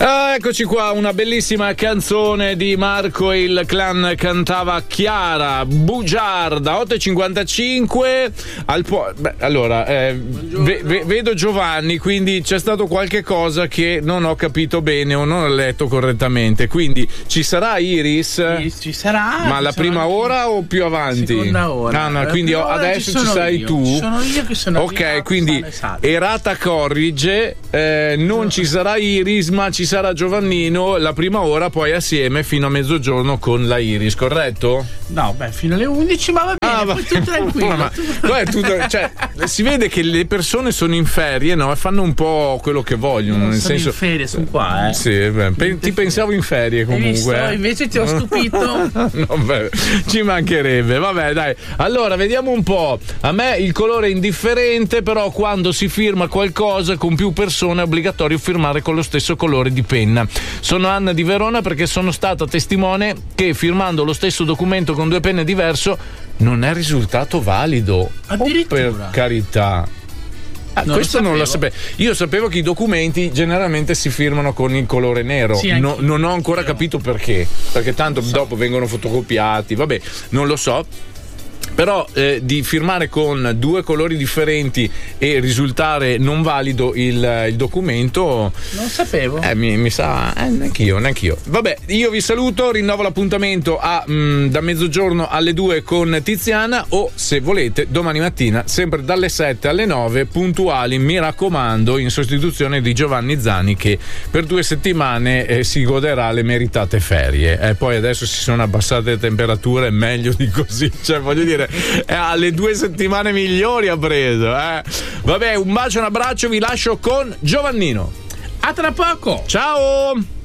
Eccoci qua, una bellissima canzone di Marco e il Clan, cantava Chiara, bugiarda, 8.55 allora, vedo Giovanni, quindi c'è stato qualche cosa che non ho capito bene o non ho letto correttamente, quindi ci sarà Iris? Ci sarà. Ma la prima ora o più avanti? Seconda ora. No, quindi adesso ci sei io. tu? Sono io che sono ok, quindi errata corrige, non ci sarà Iris ma ci sarà Giovannino la prima ora, poi assieme fino a mezzogiorno con la Iris, corretto? No, fino alle 11, ma va bene, poi tu tranquillo. Cioè, si vede che le persone sono in ferie, no? E fanno un po' quello che vogliono, nel senso. In ferie, sono qua, Sì, ti pensavo in ferie comunque. Hai visto? Invece ti ho stupito. No, ci mancherebbe. Vabbè, dai. Allora, vediamo un po'. A me il colore è indifferente, però quando si firma qualcosa con più persone è obbligatorio firmare con lo stesso colore di penna. Sono Anna di Verona perché sono stata testimone che firmando lo stesso documento con due penne diverse non è risultato valido. Addirittura. Per carità. Questo non lo sapevo. Io sapevo che i documenti generalmente si firmano con il colore nero. Sì, non ho ancora capito perché tanto dopo vengono fotocopiati, vabbè, non lo so. Però di firmare con due colori differenti e risultare non valido il documento non sapevo. Mi sa neanch'io. Vabbè, io vi saluto, rinnovo l'appuntamento da mezzogiorno alle 2 con Tiziana, o se volete domani mattina sempre dalle 7 alle 9 puntuali, mi raccomando, in sostituzione di Giovanni Zani che per 2 settimane si goderà le meritate ferie. Poi adesso si sono abbassate le temperature, meglio di così, cioè voglio dire, alle 2 settimane migliori ha preso. Vabbè, un bacio, un abbraccio, vi lascio con Giovannino. A tra poco. Ciao.